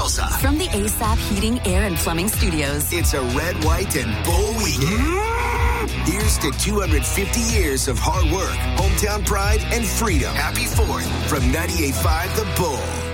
Tulsa. From the ASAP Heating, Air, and Plumbing Studios. It's a red, white, and bull weekend. Here's to 250 years of hard work, hometown pride, and freedom. Happy 4th from 98.5 The Bull.